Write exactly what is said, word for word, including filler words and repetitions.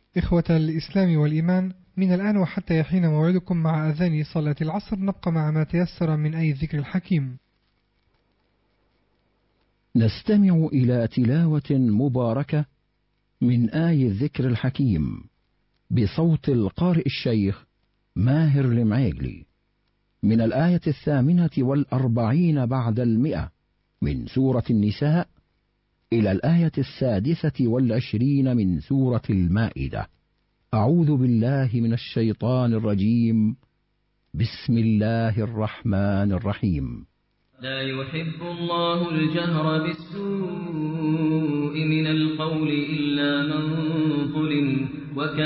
إخوة الإسلام والإيمان، من الآن وحتى يحين موعدكم مع أذان صلاة العصر نبقى مع ما تيسر من آي الذكر الحكيم. نستمع إلى تلاوة مباركة من آي الذكر الحكيم بصوت القارئ الشيخ ماهر المعيقلي من الآية الثامنة والأربعين بعد المئة من سورة النساء إلى الآية السادسة والعشرين من سورة المائدة. أعوذ بالله من الشيطان الرجيم. بسم الله الرحمن الرحيم. لا يحب الله الجهر بالسوء من القول إلا من ظلم وكان